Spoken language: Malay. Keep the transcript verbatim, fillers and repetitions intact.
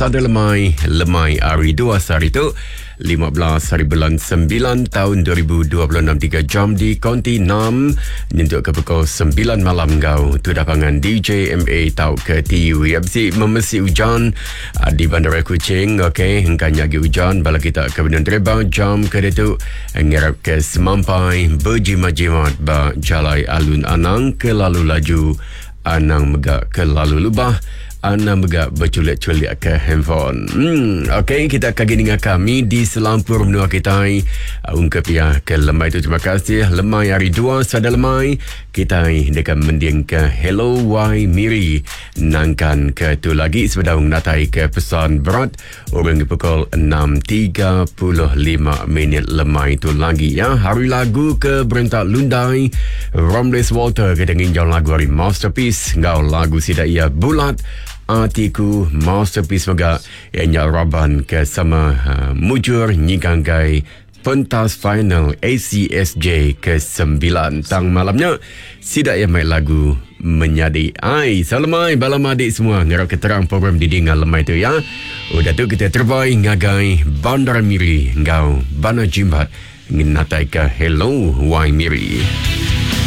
Sada lemai, lemai hari dua hari tu lima belas hari bulan sembilan tahun dua ribu dua puluh enam, tiga jam di Konti enam nyentuk ke pukul sembilan malam kau tu dapangan D J M A tau ke T U M C memesi hujan uh, di Bandara Kuching. Okey, hengkanya lagi hujan bala kita ke Bendun Terbang jam ke tu ngerap ke semampai berjimat-jimat ba jalai alun anang ke lalu laju anang megak ke lalu lubah Anang megak berculik-culik ke handphone. Hmm, Okey, kita akan dengan kami di selampur menua kita. Uh, ungkap ya ke lemai itu. Terima kasih. Lemai hari dua, sada lemai. Kita dekat mending ke Hello Wai Miri. Nangkan ke tu lagi sebedang natai ke pesan berat. Orang di pukul enam tiga puluh lima minit lemai itu lagi ya. Hari lagu ke berentak Lundai. Romles Walter kita nginjau lagu hari Masterpiece. Ngau lagu sida ia bulat. Artiku Masterpiece mega ianya raban ke sama uh, mujur nyiganggai pentas final A C S J ke sembilan tang malamnya sidak yang main lagu menyadi ai salamai balam adik semua ngarap keterang program didingan lemai tu ya. Udah tu kita terbaik ngagai Bandar Miri ngau Bana Jimbat nginatai ke Hello Wai Miri.